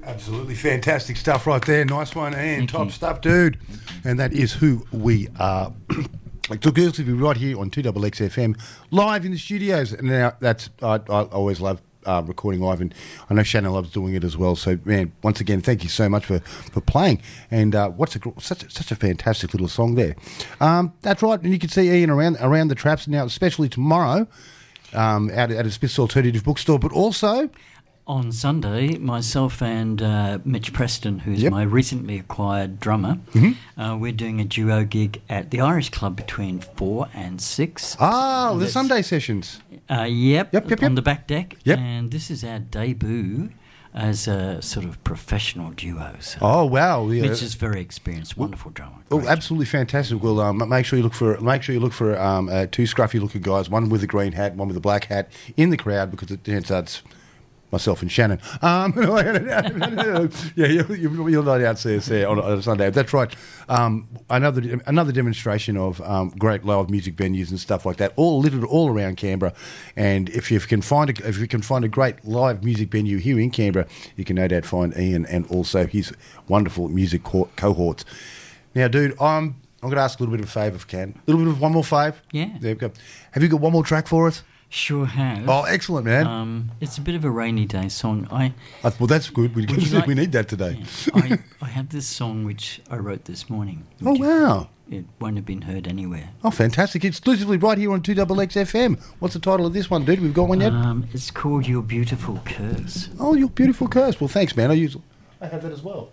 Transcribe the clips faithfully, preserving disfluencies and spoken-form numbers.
Absolutely fantastic stuff right there. Nice one, Ian. Top stuff, dude. And that is who we are. Exclusively right here on two X X F M, live in the studios. And now that's I, I always love uh, recording live, and I know Shannon loves doing it as well. So, man, once again, thank you so much for, for playing. And uh, what's a such a, such a fantastic little song there. Um, that's right, and you can see Ian around around the traps now, especially tomorrow, um, out at a Smith's Alternative Bookstore, but also. On Sunday, myself and uh, Mitch Preston, who's Yep. my recently acquired drummer, Mm-hmm. uh, we're doing a duo gig at the Irish Club between four and six. Ah, the That's- Sunday sessions. Uh, yep, Yep, yep, on yep. the back deck. Yep. And this is our debut as a sort of professional duo. So Oh, wow. Yeah. Mitch is very experienced, wonderful drummer. Oh, Great. absolutely fantastic. Well, um, make sure you look for make sure you look for um, uh, two scruffy-looking guys, one with a green hat, one with a black hat, in the crowd, because it turns out it's myself and Shannon. Um, yeah, you, you, you'll no doubt see us there on, on a Sunday. That's right. Um, another another demonstration of um, great live music venues and stuff like that, all littered all around Canberra. And if you can find a, if you can find a great live music venue here in Canberra, you can no doubt find Ian and also his wonderful music co- cohorts. Now, dude, I'm I'm going to ask a little bit of a favour if I can. A little bit of one more fave. Yeah. There we go. Have you got one more track for us? Sure have. Oh, excellent, man. Um, it's a bit of a rainy day song. I Uh, well, that's good. We, Would you like- we need that today. I, I have this song which I wrote this morning. Oh, which wow. It won't have been heard anywhere. Oh, fantastic. Exclusively right here on two X X F M. What's the title of this one, dude? We've got one yet? Um, it's called Your Beautiful Curse. Oh, your beautiful curse. Well, thanks, man. I use. I have that as well.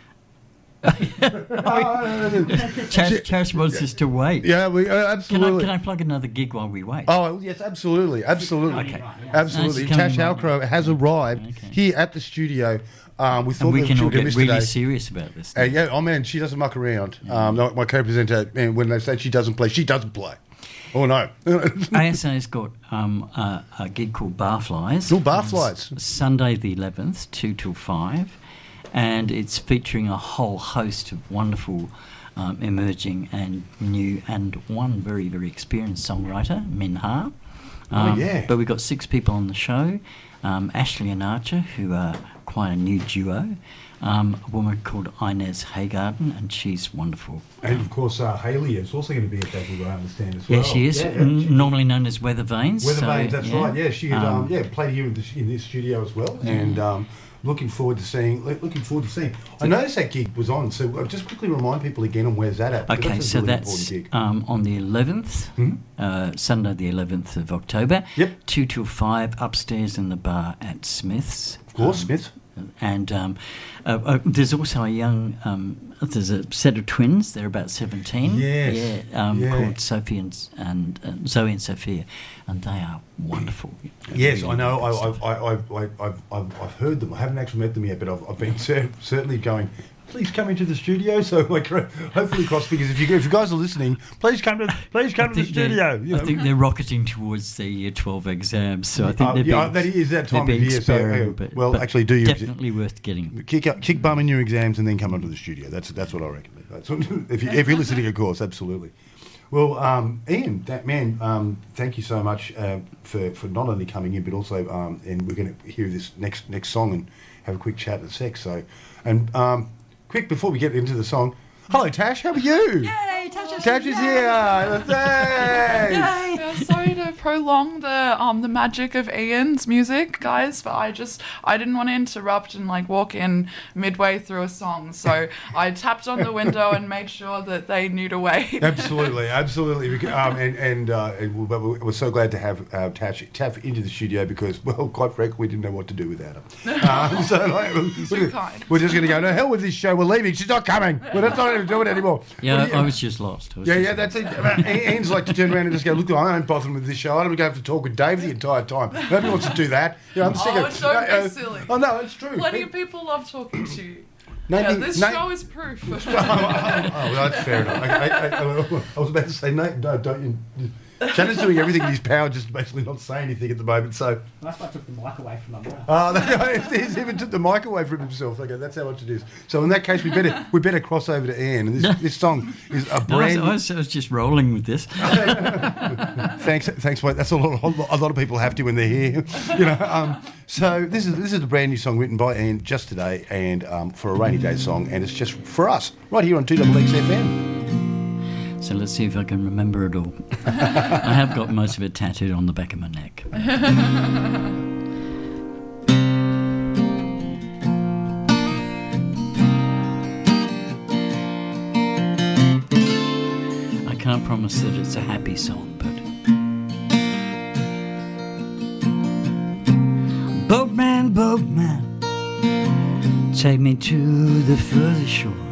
Chas, Chas wants us to wait. Yeah, we uh, Can I, absolutely. can I plug another gig while we wait? Oh, yes, absolutely. Absolutely. Okay. Absolutely. No, she's coming Tash right Halcrow has arrived Okay. here at the studio. Um, we thought and we that can she all would have get missed really today. serious about this. Uh, yeah, oh man, she doesn't muck around. Um, no, my co-presenter, man, when they say she doesn't play, she doesn't play. Oh no. A S A's got um, a, a gig called Barflies. Oh, Barflies. On s- Sunday the eleventh, two till five. And it's featuring a whole host of wonderful um, emerging and new and one very, very experienced songwriter, Min Ha. Um, Oh, yeah. But we've got six people on the show. Um, Ashley and Archer, who are quite a new duo. Um, a woman called Inez Haygarden, and she's wonderful. And of course, uh, Haley is also going to be at that gig, I understand as well. Yeah, she is. Yeah, yeah, n- she- normally known as Weather Vanes. Weather so, Vanes, that's right. Yeah, she had, um, Um, yeah played here in, the, in this studio as well, and um, looking forward to seeing. Looking forward to seeing. I noticed that gig was on, so uh, just quickly remind people again on where's that at? because Okay, that's a so really that's important gig. um, on the eleventh, Mhm. uh, Sunday the eleventh of October. Yep. two till five upstairs in the bar at Smith's. Of course, Um, Smith. And um, uh, uh, there's also a young, um, there's a set of twins, they're about seventeen. Yes, Yeah, um, yeah. called Sophie and, s- and uh, Zoe and Sophia, and they are wonderful. Yes, Really I know. good I, stuff. I, I, I, I've, I've, I've heard them. I haven't actually met them yet, but I've, I've been cer- certainly going. Please come into the studio. So, like, hopefully, cross fingers. If you if you guys are listening, please come to please come I to the think they're- studio. You I know. think they're rocketing towards the Year twelve exams, so I think Uh, they're yeah, being, that is that they're time being of year. So, sparing, uh, but, well, but actually, do you definitely worth getting. kick up, kick bum in your exams and then come onto the studio? That's that's what I reckon. That's what, if you if you're listening, of course, absolutely. Well, um, Ian, that man, um, thank you so much uh, for for not only coming in, but also, um, and we're going to hear this next next song and have a quick chat and sex. So, and um, quick before we get into the song, hello Tash, how are you? Yay, Tash is Tash is here. Thanks. Yeah, sorry to prolong the um the magic of Ian's music, guys, but I just I didn't want to interrupt and like walk in midway through a song, so I tapped on the window and made sure that they knew to wait. Absolutely, absolutely. Because, Um, and and, uh, and we- we- we're so glad to have uh, Tash tap into the studio because, well, quite frankly, we didn't know what to do without her. Um, so like, we're, Too kind. we're just going to go, no, hell with this show, we're leaving, she's not coming. We're not going to do it anymore. Yeah, What do you- I was just lost. I was yeah, just yeah, that's it. Ian's like to turn around and just go, look, I ain't bothering with this show. I don't have to talk with Dave the entire time. Nobody wants to do that. You know, I'm sick Oh, of don't be uh, silly. Oh, no, it's true. Plenty of people love talking to you. Name Yeah, me- this name- show is proof. oh, well, that's fair enough. I, I, I, I was about to say, no, no don't you... Shannon's doing everything in his power, just basically not say anything at the moment. So, That's why I took the mic away from my mouth. uh, that, he's even took the mic away from himself. Okay, that's how much it is. So in that case, we better we better cross over to Anne. And this this song is a No, I, was, brand. I, was, I was just rolling with this. Thanks, thanks, mate. That's a lot, of, a lot of people have to when they're here. You know. Um, so this is this is a brand new song written by Anne just today, and um, for a rainy day song, and it's just for us right here on two X X F M. So let's see if I can remember it all. I have got most of it tattooed on the back of my neck. I can't promise that it's a happy song, but... Boatman, boatman, take me to the further shore.